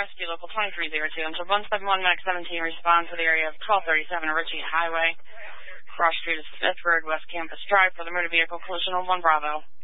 rescue, local 2302. Until 171 Max 17, respond to the area of 1237 Ritchie Highway. Cross Street is 5th Road, West Campus Drive for the motor vehicle collision on 1 Bravo.